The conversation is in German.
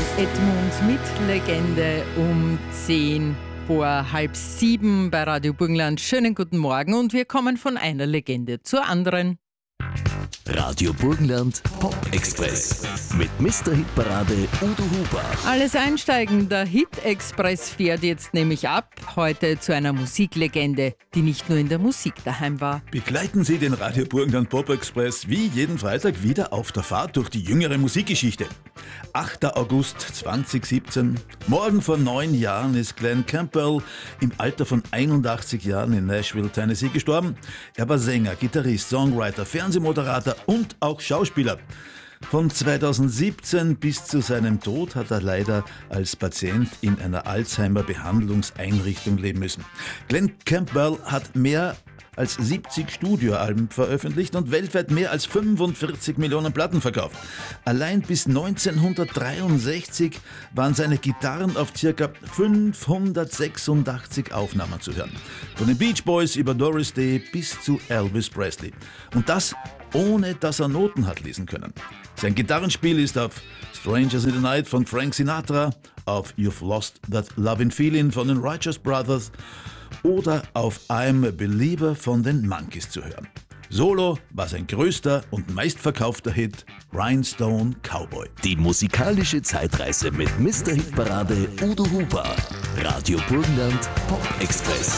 Edmund mit Legende um 10 vor halb 7 bei Radio Burgenland. Schönen guten Morgen und wir kommen von einer Legende zur anderen. Radio Burgenland Pop Express mit Mr. Hitparade Udo Huber. Alles einsteigen, der Hit Express fährt jetzt nämlich ab. Heute zu einer Musiklegende, die nicht nur in der Musik daheim war. Begleiten Sie den Radio Burgenland Pop Express wie jeden Freitag wieder auf der Fahrt durch die jüngere Musikgeschichte. 8. August 2017. Morgen vor 9 Jahren ist Glen Campbell im Alter von 81 Jahren in Nashville, Tennessee gestorben. Er war Sänger, Gitarrist, Songwriter, Fernsehmoderator und auch Schauspieler. Von 2017 bis zu seinem Tod hat er leider als Patient in einer Alzheimer-Behandlungseinrichtung leben müssen. Glen Campbell hat mehr als 70 Studioalben veröffentlicht und weltweit mehr als 45 Millionen Platten verkauft. Allein bis 1963 waren seine Gitarren auf ca. 586 Aufnahmen zu hören. Von den Beach Boys über Doris Day bis zu Elvis Presley. Und das ohne dass er Noten hat lesen können. Sein Gitarrenspiel ist auf Strangers in the Night von Frank Sinatra, auf You've Lost That Lovin' Feeling von den Righteous Brothers oder auf I'm a Believer von den Monkees zu hören. Solo war sein größter und meistverkaufter Hit Rhinestone Cowboy. Die musikalische Zeitreise mit Mr. Hitparade Udo Huber. Radio Burgenland Pop Express.